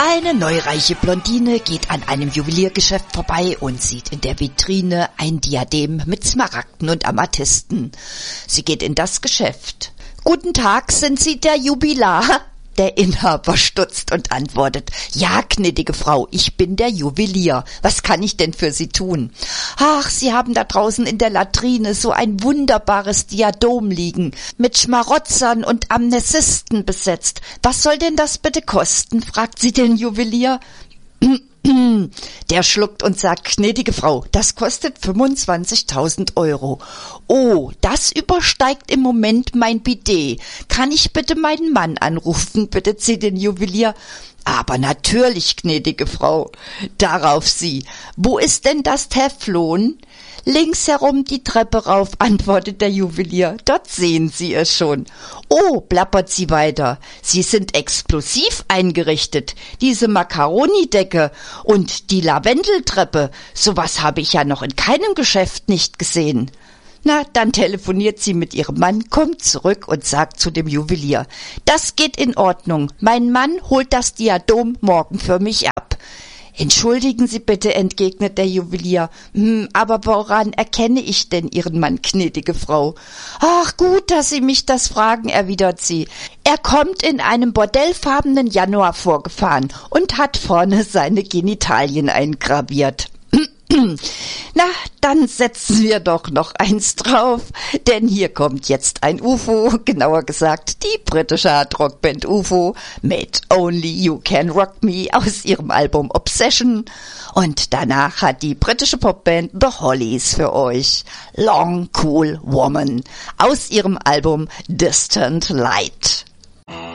Eine neureiche Blondine geht an einem Juweliergeschäft vorbei und sieht in der Vitrine ein Diadem mit Smaragden und Amethysten. Sie geht in das Geschäft. »Guten Tag, sind Sie der Jubilar?« Der Inhaber stutzt und antwortet: »Ja, gnädige Frau, ich bin der Juwelier. Was kann ich denn für Sie tun?« »Ach, Sie haben da draußen in der Latrine so ein wunderbares Diadem liegen, mit Schmarotzern und Amethysten besetzt. Was soll denn das bitte kosten?« fragt sie den Juwelier. Der schluckt und sagt: »Gnädige Frau, das kostet 25.000 Euro. Oh, das übersteigt im Moment mein Budget. Kann ich bitte meinen Mann anrufen?« bittet sie den Juwelier. »Aber natürlich, gnädige Frau.« Darauf sie: »Wo ist denn das Teflon?« »Links herum die Treppe rauf«, antwortet der Juwelier. »Dort sehen Sie es schon.« »Oh«, plappert sie weiter, »Sie sind explosiv eingerichtet. Diese Macaroni-Decke und die Lavendeltreppe, sowas habe ich ja noch in keinem Geschäft nicht gesehen.« Na, dann telefoniert sie mit ihrem Mann, kommt zurück und sagt zu dem Juwelier: »Das geht in Ordnung. Mein Mann holt das Diadem morgen für mich ab.« »Entschuldigen Sie bitte«, entgegnet der Juwelier. Aber woran erkenne ich denn Ihren Mann, gnädige Frau?« »Ach, gut, dass Sie mich das fragen«, erwidert sie. »Er kommt in einem bordellfarbenen Januar vorgefahren und hat vorne seine Genitalien eingraviert.« Na, dann setzen wir doch noch eins drauf, denn hier kommt jetzt ein UFO, genauer gesagt die britische Hardrock-Band UFO mit Only You Can Rock Me aus ihrem Album Obsession, und danach hat die britische Popband The Hollies für euch Long Cool Woman aus ihrem Album Distant Light.